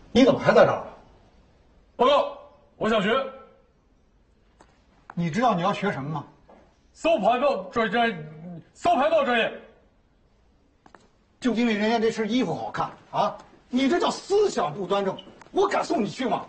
你怎么还在这儿？ 报告，我想学你知道你要学什么吗？ 搜牌报专业。 就因为人家这身衣服好看啊，你这叫思想不端正，我敢送你去吗？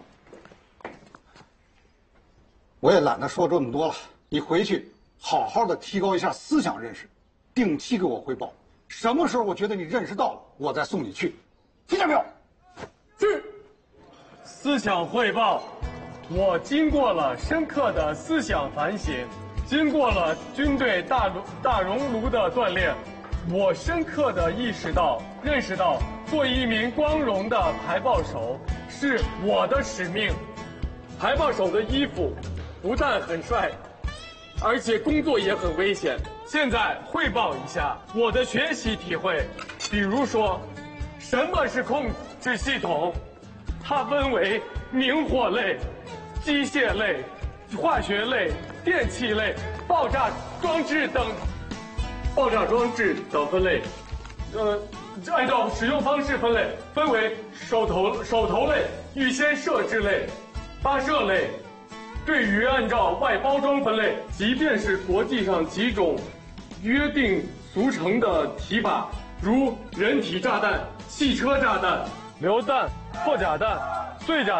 我也懒得说这么多了，你回去好好的提高一下思想认识，定期给我汇报。什么时候我觉得你认识到了，我再送你去，听见没有？ 是。思想汇报，我经过了深刻的思想反省，经过了军队大熔炉的锻炼，我深刻的认识到，做一名光荣的排报手是我的使命。排报手的衣服不但很帅，而且工作也很危险。现在汇报一下我的学习体会，比如说，什么是控制系统？它分为明火类、机械类、化学类、电气类、爆炸装置等分类。按照使用方式分类，分为手头类、预先设置类、发射类。对于按照外包装分类，即便是国际上几种约定俗成的提法，如人体炸弹、汽车炸弹、榴弹、破甲弹、碎甲